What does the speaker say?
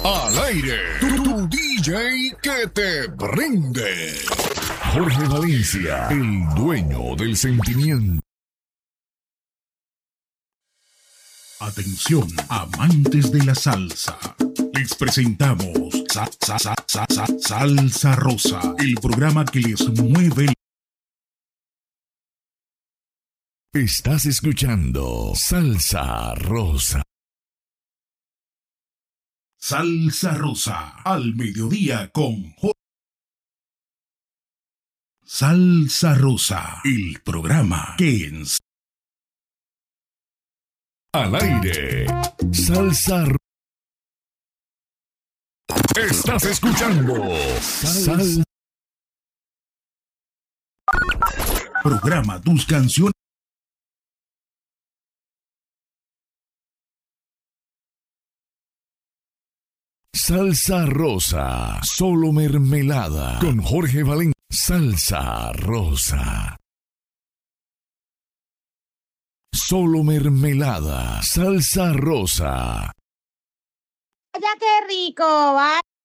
Al aire, tu DJ que te prende. Jorge Valencia, el dueño del sentimiento. Atención, amantes de la salsa. Les presentamos Salsa Rosa, el programa que les mueve. Estás escuchando Salsa Rosa. Salsa Rosa, al mediodía con Salsa Rosa, el programa que al aire, Salsa Rosa. Estás escuchando Programa tus canciones. Salsa Rosa, solo mermelada, con Jorge Valencia. Salsa Rosa. Solo mermelada, salsa rosa. ¡Ya qué rico! ¿Va?